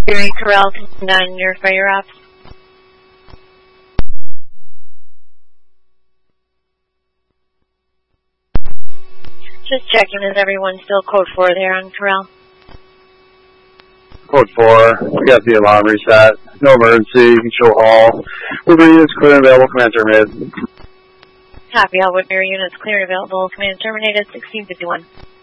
Erie Corral, 9 your fire ops. Just checking, is everyone still code 4 there on Corral? Code 4, we got the alarm reset. No emergency, you can show all. Woodbury units clear and available, command terminated. Copy, all Woodbury units clear and available, command terminated, 1651.